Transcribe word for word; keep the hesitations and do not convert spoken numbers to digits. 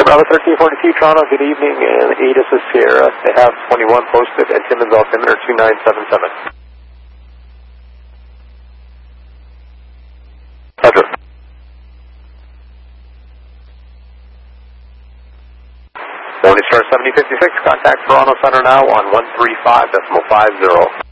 Bravo thirteen forty-two, Toronto, good evening, and ATIS is Sierra. They have twenty-one posted, and Timmins altimeter two nine seven seven. Roger. Morning Star seventy fifty-six, contact Toronto Center now on one three five decimal five zero.